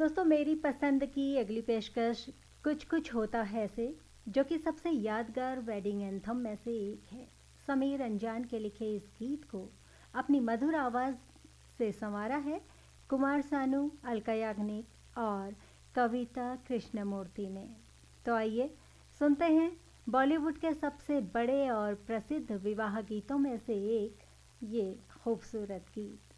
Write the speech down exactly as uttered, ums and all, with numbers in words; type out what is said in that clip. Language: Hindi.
दोस्तों, मेरी पसंद की अगली पेशकश कुछ कुछ होता है से, जो कि सबसे यादगार वेडिंग एंथम में से एक है। समीर अंजान के लिखे इस गीत को अपनी मधुर आवाज़ से संवारा है कुमार सानू, अलका याग्निक और कविता कृष्णमूर्ति ने। तो आइए सुनते हैं बॉलीवुड के सबसे बड़े और प्रसिद्ध विवाह गीतों में से एक ये खूबसूरत गीत।